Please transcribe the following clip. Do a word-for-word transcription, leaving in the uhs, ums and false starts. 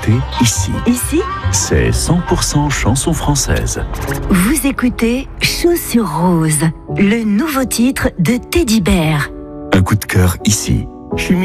écoutez ici. Ici, C'est cent pour cent chanson française. vous écoutez Chaussures Roses, le nouveau titre de Teddy Bear. Un coup de cœur ici. Je suis